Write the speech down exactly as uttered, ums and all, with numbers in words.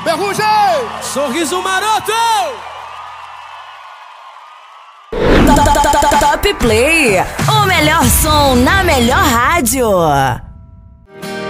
Ferrugem! Sorriso maroto! Top Play, o melhor som na melhor rádio.